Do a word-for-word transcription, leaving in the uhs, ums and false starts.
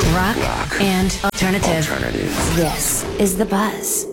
Rock, Rock. and alternative. Alternative. This is The Buzz.